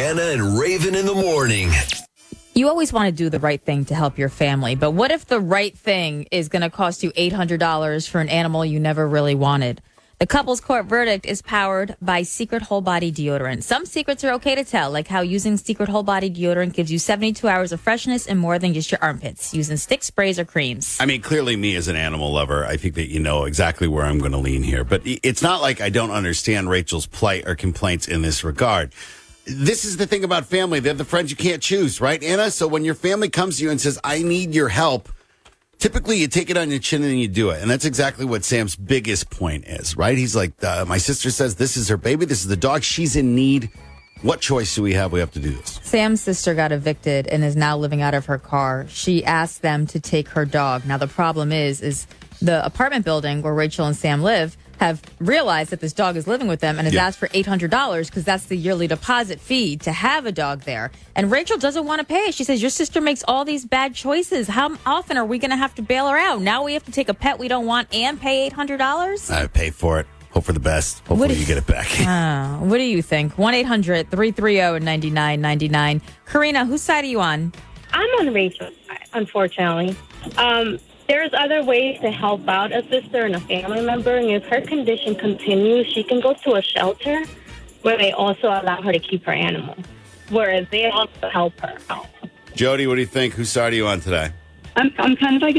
Anna and Raven in the morning. You always want to do the right thing to help your family, but what if the right thing is going to cost you $800 for an animal you never really wanted? The couple's court verdict is powered by Secret Whole Body Deodorant. Some secrets are okay to tell, like how using Secret Whole Body Deodorant gives you 72 hours of freshness and more than just your armpits, using stick sprays or creams. I mean, clearly me as an animal lover, I think that you know exactly where I'm going to lean here. But it's not like I don't understand Rachel's plight or complaints in this regard. This is the thing about family. They're the friends you can't choose, right, Anna? So when your family comes to you and says, I need your help, typically you take it on your chin and you do it. And that's exactly what Sam's biggest point is, right? He's like, my sister says this is her baby. This is the dog. She's in need. What choice do we have? We have to do this. Sam's sister got evicted and is now living out of her car. She asked them to take her dog. Now, the problem is the apartment building where Rachel and Sam live have realized that this dog is living with them and has asked for $800 because that's the yearly deposit fee to have a dog there. And Rachel doesn't want to pay. She says, your sister makes all these bad choices. How often are we going to have to bail her out? Now we have to take a pet we don't want and pay $800? I pay for it. Hope for the best. Hopefully you get it back. What do you think? 1-800-330-9999. Karina, whose side are you on? I'm on Rachel's side, unfortunately. There's other ways to help out a sister and a family member, and if her condition continues, she can go to a shelter where they also allow her to keep her animal, whereas they also help her out. Jody, what do you think? Whose side are you on today? I'm kind of like